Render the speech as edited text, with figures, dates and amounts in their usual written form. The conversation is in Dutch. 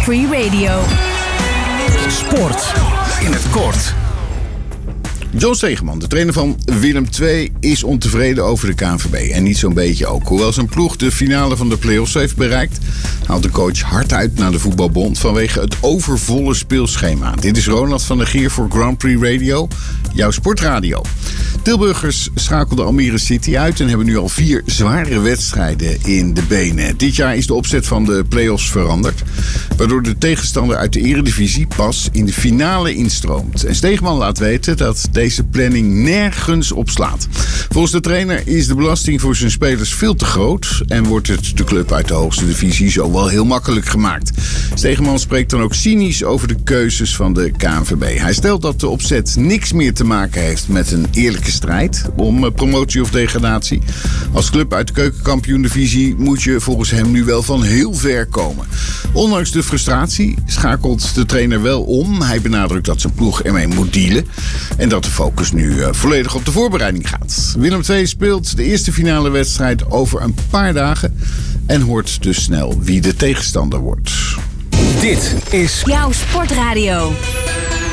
Free Radio. Sport in het kort. John Stegeman, de trainer van Willem II, is ontevreden over de KNVB. En niet zo'n beetje ook. Hoewel zijn ploeg de finale van de play-offs heeft bereikt, haalt de coach hard uit naar de voetbalbond vanwege het overvolle speelschema. Dit is Ronald van der Gier voor Grand Prix Radio, jouw sportradio. Tilburgers schakelden Almere City uit en hebben nu al 4 zware wedstrijden in de benen. Dit jaar is de opzet van de play-offs veranderd, waardoor de tegenstander uit de eredivisie pas in de finale instroomt. En Stegeman laat weten dat deze planning nergens op slaat. Volgens de trainer is de belasting voor zijn spelers veel te groot en wordt het de club uit de hoogste divisie zo wel heel makkelijk gemaakt. Stegeman spreekt dan ook cynisch over de keuzes van de KNVB. Hij stelt dat de opzet niks meer te maken heeft met een eerlijke strijd om promotie of degradatie. Als club uit de keukenkampioen-divisie moet je volgens hem nu wel van heel ver komen. Ondanks de frustratie schakelt de trainer wel om. Hij benadrukt dat zijn ploeg ermee moet dealen en dat de focus nu volledig op de voorbereiding gaat. Willem II speelt de eerste finale wedstrijd over een paar dagen en hoort dus snel wie de tegenstander wordt. Dit is Jouw sportradio.